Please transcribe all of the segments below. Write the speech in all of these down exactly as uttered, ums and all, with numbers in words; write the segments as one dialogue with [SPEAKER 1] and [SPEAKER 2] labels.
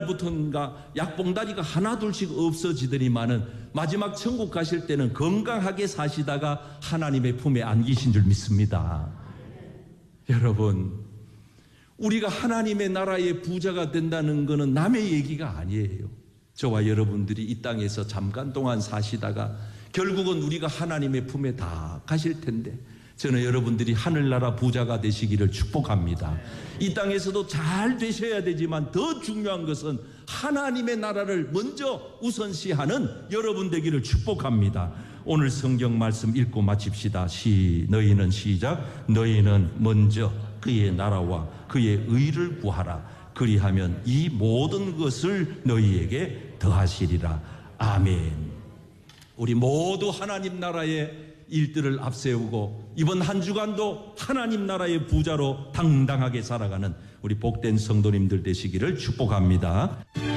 [SPEAKER 1] 부터인가 약봉다리가 하나 둘씩 없어지더니만은 마지막 천국 가실 때는 건강하게 사시다가 하나님의 품에 안기신 줄 믿습니다. 여러분, 우리가 하나님의 나라의 부자가 된다는 것은 남의 얘기가 아니에요. 저와 여러분들이 이 땅에서 잠깐 동안 사시다가 결국은 우리가 하나님의 품에 다 가실 텐데, 저는 여러분들이 하늘나라 부자가 되시기를 축복합니다. 이 땅에서도 잘 되셔야 되지만 더 중요한 것은 하나님의 나라를 먼저 우선시하는 여러분 되기를 축복합니다. 오늘 성경 말씀 읽고 마칩시다. 시 너희는 시작 너희는 먼저 그의 나라와 그의 의를 구하라. 그리하면 이 모든 것을 너희에게 더하시리라. 아멘. 우리 모두 하나님 나라의 일들을 앞세우고 이번 한 주간도 하나님 나라의 부자로 당당하게 살아가는 우리 복된 성도님들 되시기를 축복합니다.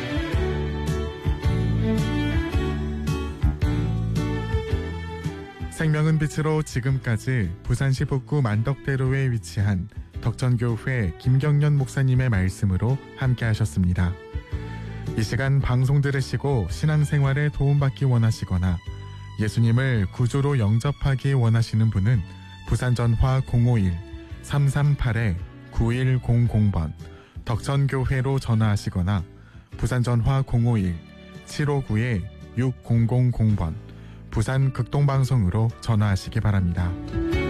[SPEAKER 2] 생명은 빛으로 지금까지 부산시 북구 만덕대로에 위치한 덕천교회 김경련 목사님의 말씀으로 함께 하셨습니다. 이 시간 방송 들으시고 신앙생활에 도움받기 원하시거나 예수님을 구주로 영접하기 원하시는 분은 부산전화 공오일 삼삼팔 구일공공 번 덕천교회로 전화하시거나 부산전화 공오일 칠오구 육공공공 번 부산극동방송으로 전화하시기 바랍니다.